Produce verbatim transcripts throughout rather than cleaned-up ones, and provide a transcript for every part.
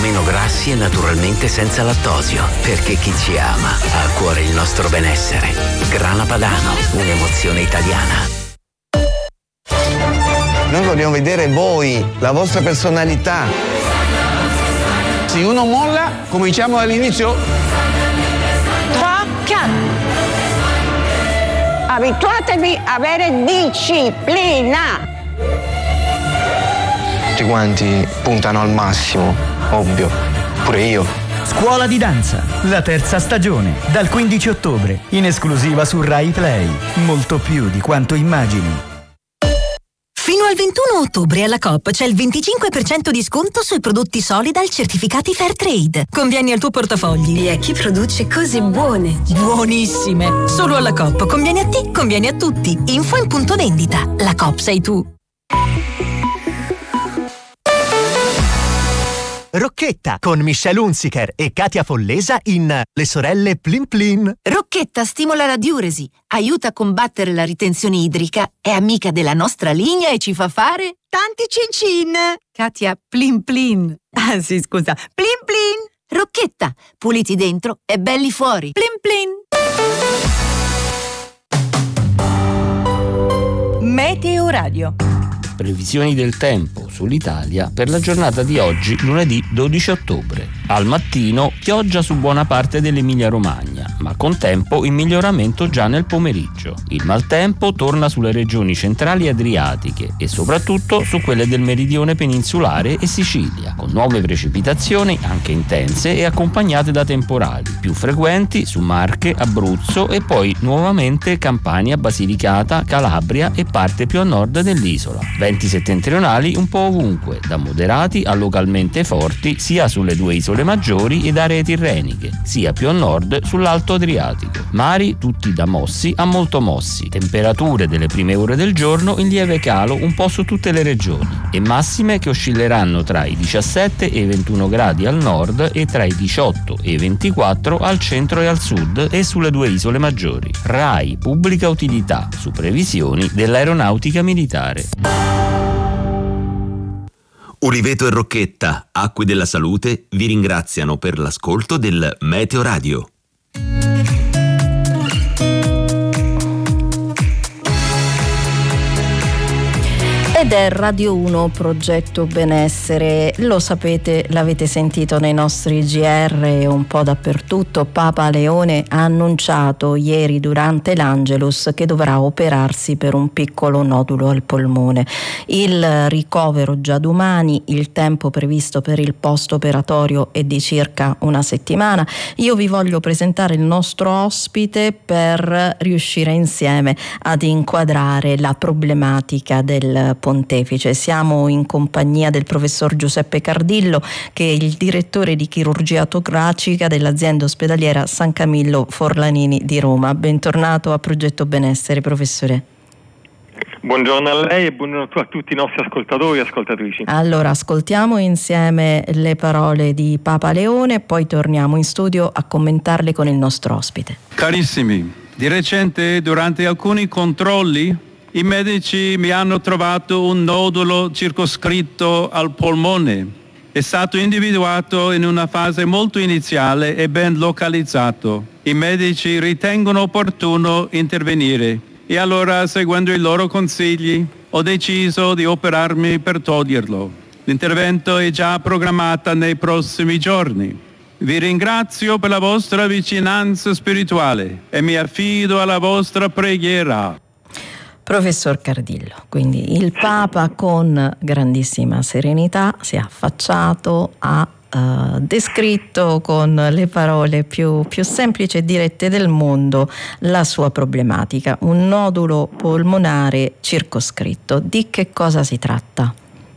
meno grassi e naturalmente senza lattosio, perché chi ci ama ha a cuore il nostro benessere. Grana Padano, un'emozione italiana. Noi vogliamo vedere voi, la vostra personalità. Se uno molla, cominciamo dall'inizio. Tocca! Abituatevi a avere disciplina! Tutti quanti puntano al massimo, ovvio, pure io. Scuola di danza, la terza stagione, dal quindici ottobre, in esclusiva su Rai Play. Molto più di quanto immagini. Fino al ventuno ottobre alla Coop c'è il venticinque per cento di sconto sui prodotti Solidal certificati Fairtrade. Convieni al tuo portafogli e a chi produce cose buone. Buonissime! Solo alla Coop. Convieni a te, convieni a tutti. Info in punto vendita. La Coop sei tu. Rocchetta con Michelle Hunziker e Katia Follesa in Le sorelle Plin Plin. Rocchetta stimola la diuresi, aiuta a combattere la ritenzione idrica, è amica della nostra linea e ci fa fare tanti cin cin. Katia, Plin Plin. Ah sì, scusa. Plin Plin. Rocchetta, puliti dentro e belli fuori. Plin Plin. Meteo Radio. Previsioni del tempo sull'Italia per la giornata di oggi, lunedì dodici ottobre. Al mattino pioggia su buona parte dell'Emilia-Romagna, ma con tempo in miglioramento già nel pomeriggio. Il maltempo torna sulle regioni centrali e adriatiche e soprattutto su quelle del meridione peninsulare e Sicilia, con nuove precipitazioni anche intense e accompagnate da temporali, più frequenti su Marche, Abruzzo e poi nuovamente Campania, Basilicata, Calabria e parte più a nord dell'isola. Venti settentrionali un po' ovunque, da moderati a localmente forti sia sulle due isole maggiori ed aree tirreniche, sia più a nord sull'Alto Adriatico. Mari tutti da mossi a molto mossi, temperature delle prime ore del giorno in lieve calo un po' su tutte le regioni e massime che oscilleranno tra i diciassette e i ventuno gradi al nord e tra i diciotto e i ventiquattro al centro e al sud e sulle due isole maggiori. Rai Pubblica Utilità su previsioni dell'Aeronautica Militare. Uliveto e Rocchetta, Acque della Salute, vi ringraziano per l'ascolto del Meteo Radio. Ed è Radio uno Progetto Benessere, lo sapete, l'avete sentito nei nostri G R un po' dappertutto. Papa Leone ha annunciato ieri durante l'Angelus che dovrà operarsi per un piccolo nodulo al polmone. Il ricovero già domani, il tempo previsto per il post operatorio è di circa una settimana. Io vi voglio presentare il nostro ospite per riuscire insieme ad inquadrare la problematica del Pontefice. Siamo in compagnia del professor Giuseppe Cardillo, che è il direttore di chirurgia toracica dell'azienda ospedaliera San Camillo Forlanini di Roma. Bentornato a Progetto Benessere, professore. Buongiorno a lei e buongiorno a tutti i nostri ascoltatori e ascoltatrici. Allora, ascoltiamo insieme le parole di Papa Leone, poi torniamo in studio a commentarle con il nostro ospite. Carissimi, di recente durante alcuni controlli i medici mi hanno trovato un nodulo circoscritto al polmone. È stato individuato in una fase molto iniziale e ben localizzato. I medici ritengono opportuno intervenire e allora, seguendo i loro consigli, ho deciso di operarmi per toglierlo. L'intervento è già programmato nei prossimi giorni. Vi ringrazio per la vostra vicinanza spirituale e mi affido alla vostra preghiera. Professor Cardillo, quindi il Papa con grandissima serenità si è affacciato, ha uh, descritto con le parole più, più semplici e dirette del mondo la sua problematica, un nodulo polmonare circoscritto. Di che cosa si tratta?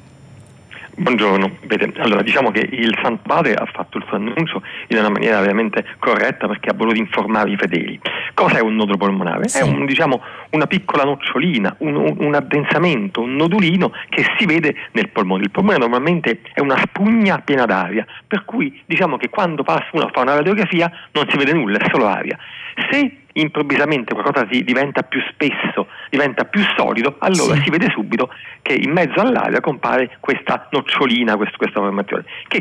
Buongiorno, vede, allora diciamo che il Santo Padre ha fatto il suo annuncio in una maniera veramente corretta perché ha voluto informare i fedeli. Cos'è un nodulo polmonare? Sì. È un, diciamo, una piccola nocciolina, un, un addensamento, un nodulino che si vede nel polmone. Il polmone normalmente è una spugna piena d'aria, per cui diciamo che quando passa uno fa una radiografia non si vede nulla, è solo aria. Se improvvisamente qualcosa si diventa più spesso, diventa più solido, allora sì. si vede subito che in mezzo all'aria compare questa nocciolina, questo, questa formazione, che